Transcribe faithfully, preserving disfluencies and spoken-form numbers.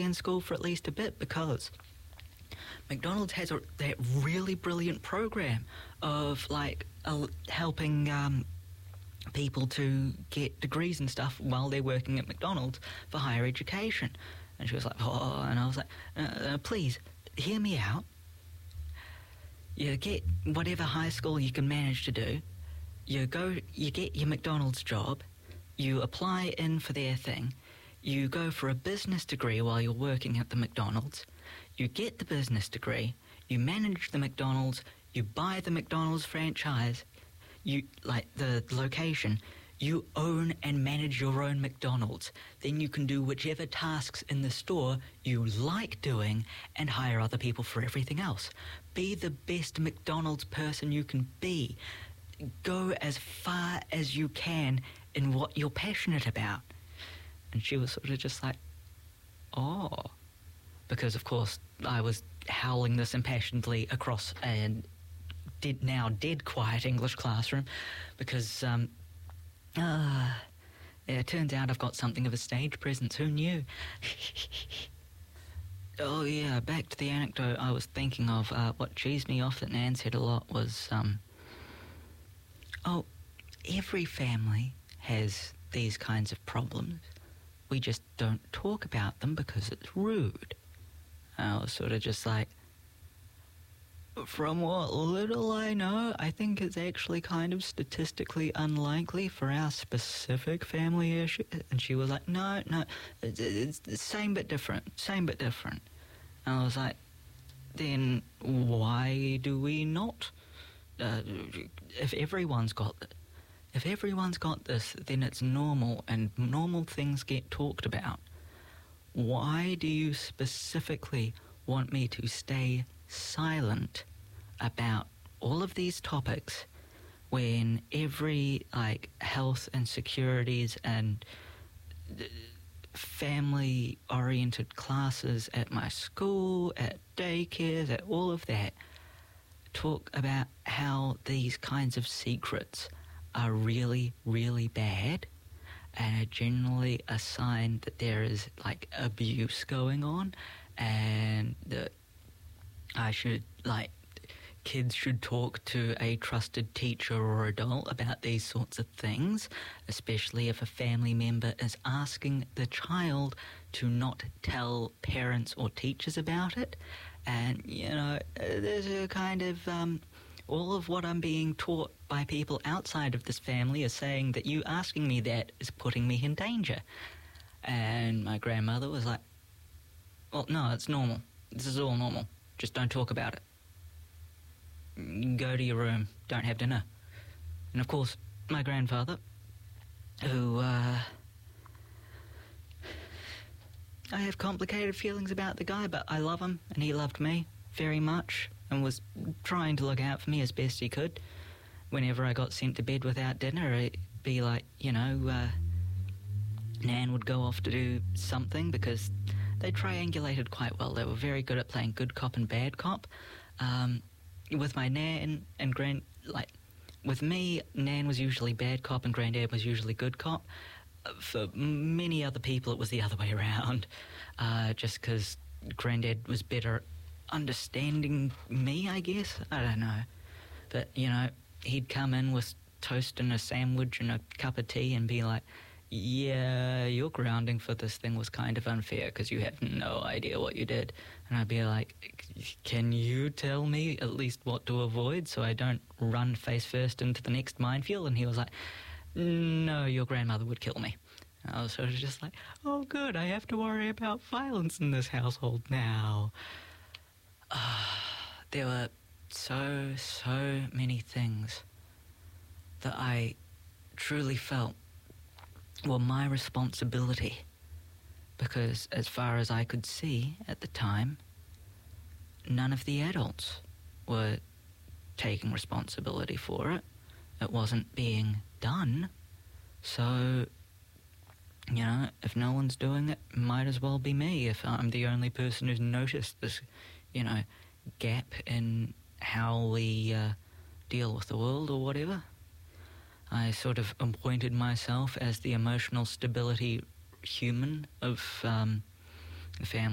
in school for at least a bit, because McDonald's has a, that really brilliant program of, like, uh, helping um, people to get degrees and stuff while they're working at McDonald's for higher education. And she was like, oh, and I was like, uh, uh, please, hear me out. You get whatever high school you can manage to do. You go, you get your McDonald's job. You apply in for their thing. You go for a business degree while you're working at the McDonald's. You get the business degree. You manage the McDonald's. You buy the McDonald's franchise. You, like, the location. You own and manage your own McDonald's. Then you can do whichever tasks in the store you like doing and hire other people for everything else. Be the best McDonald's person you can be. Go as far as you can in what you're passionate about. And she was sort of just like, oh. Because, of course, I was howling this impassionedly across a dead, now dead quiet English classroom because... um. Ah, uh, yeah, it turns out I've got something of a stage presence. Who knew? Oh, yeah, back to the anecdote I was thinking of. Uh, what cheesed me off that Nan said a lot was, um, oh, every family has these kinds of problems. We just don't talk about them because it's rude. I was sort of just like, from what little I know, I think it's actually kind of statistically unlikely for our specific family issue. And she was like, no, no, it's, it's the same but different, same but different. And I was like, then why do we not? Uh, if everyone's got it, if everyone's got this, then it's normal, and normal things get talked about. Why do you specifically want me to stay silent about all of these topics when every, like, health and securities and family-oriented classes at my school, at daycares, at all of that, talk about how these kinds of secrets are really, really bad and are generally a sign that there is, like, abuse going on, and that I should, like, kids should talk to a trusted teacher or adult about these sorts of things, especially if a family member is asking the child to not tell parents or teachers about it. And, you know, there's a kind of, um, all of what I'm being taught by people outside of this family is saying that you asking me that is putting me in danger. And my grandmother was like, well, no, it's normal. This is all normal. Just don't talk about it. Go to your room. Don't have dinner. And, of course, my grandfather, who, uh... I have complicated feelings about the guy, but I love him, and he loved me very much, and was trying to look out for me as best he could. Whenever I got sent to bed without dinner, it'd be like, you know, uh... Nan would go off to do something, because they triangulated quite well. They were very good at playing good cop and bad cop. Um, with my Nan and Grand... Like, with me, Nan was usually bad cop and Granddad was usually good cop. For many other people, it was the other way around. Uh, just because Granddad was better at understanding me, I guess. I don't know. But, you know, he'd come in with toast and a sandwich and a cup of tea and be like, yeah, your grounding for this thing was kind of unfair because you had no idea what you did. And I'd be like, can you tell me at least what to avoid so I don't run face first into the next minefield? And he was like, no, your grandmother would kill me. And I was sort of just like, oh good, I have to worry about violence in this household now. Uh, there were so, so many things that I truly felt were my responsibility, because as far as I could see at the time, none of the adults were taking responsibility for it. It wasn't being done. So, you know, if no one's doing it, it might as well be me if I'm the only person who's noticed this, you know, gap in how we uh, deal with the world or whatever. I sort of appointed myself as the emotional stability human of um, the family.